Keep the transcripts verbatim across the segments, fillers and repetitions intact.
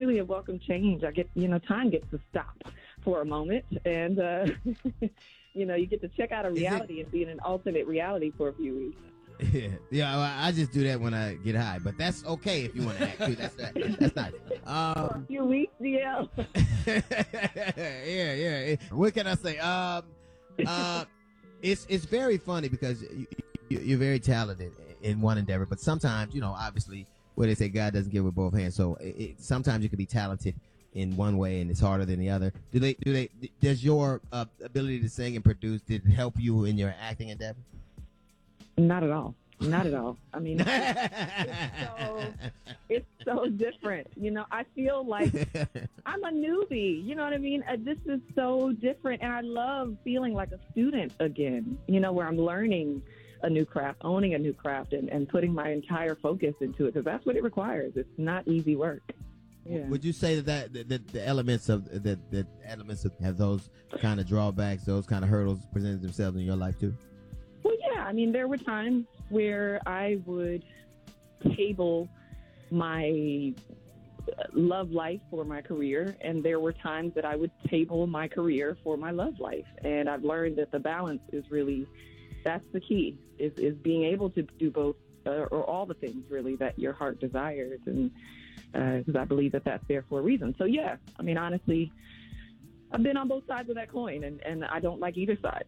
really a welcome change. I get, you know, time gets to stop for a moment, and uh, you know, you get to check out a reality and be in an alternate reality for a few weeks. Yeah, yeah. Well, I just do that when I get high, but that's okay if you want to act too. That's that, that's nice. Um, For a few weeks, yeah. yeah, yeah. What can I say? Um, uh, it's it's very funny because you, you, you're very talented in one endeavor, but sometimes, you know, obviously, where they say God doesn't give with both hands, so it, it, sometimes you can be talented in one way and it's harder than the other. Do they? Do they? Does your uh, ability to sing and produce did it help you in your acting endeavor? Not at all. Not at all. I mean, it's so, it's so different. You know, I feel like I'm a newbie. You know what I mean? Uh, this is so different. And I love feeling like a student again, you know, where I'm learning a new craft, owning a new craft, and, and putting my entire focus into it, because that's what it requires. It's not easy work. Yeah. Would you say that that, that the elements of that the elements of, have those kind of drawbacks, those kind of hurdles presented themselves in your life too? Well, yeah. I mean, there were times where I would table my love life for my career, and there were times that I would table my career for my love life. And I've learned that the balance is really, that's the key, is, is being able to do both, uh, or all the things really that your heart desires. And because uh, I believe that that's there for a reason. So, yeah, I mean, honestly, I've been on both sides of that coin, and, and I don't like either side.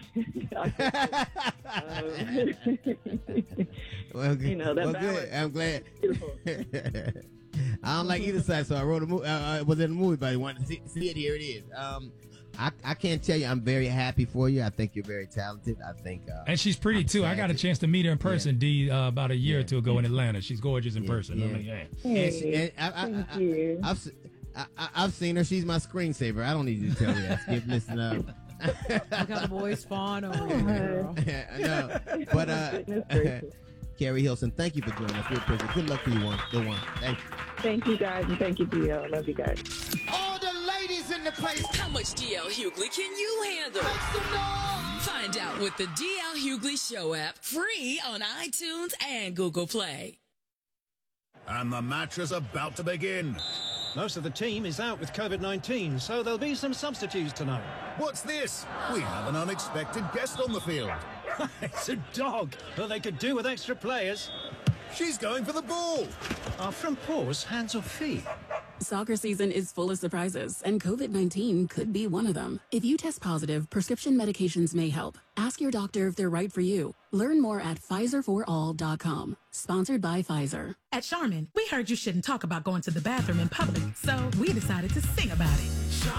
well, you know, that well, balance, good. I'm glad. Beautiful. I don't like either side, so I wrote a movie. Uh, it was in a movie, but I wanted to see, see it. Here it is. Um, I, I can't tell you. I'm very happy for you. I think you're very talented. I think, uh, and she's pretty I'm too. excited. I got a chance to meet her in person, yeah. D, uh, about a year yeah. or two ago in Atlanta. She's gorgeous in yeah, person. Yeah. I mean, yeah. Hey, and she, and I, I, thank I, you. I, I've, I, I, I've seen her. She's my screensaver. I don't need you to tell you that. Skip, listen up. Look how the boys fawn over you, girl. I know. But, uh, Carrie Hilson, thank you for joining us. We appreciate it. Good luck to you, one. Good one. Thank you. Thank you, guys, and thank you, D L. I love you guys. All the ladies in the place. How much D L Hughley can you handle? Find out with the D L Hughley Show app, free on iTunes and Google Play. And the match is about to begin. Most of the team is out with COVID nineteen, so there'll be some substitutes tonight. What's this? We have an unexpected guest on the field. It's a dog, but they could do with extra players. She's going for the ball. Are front paws hands or feet? Soccer season is full of surprises, and COVID nineteen could be one of them. If you test positive, prescription medications may help. Ask your doctor if they're right for you. Learn more at Pfizer for all dot com. Sponsored by Pfizer. At Charmin, we heard you shouldn't talk about going to the bathroom in public, so we decided to sing about it.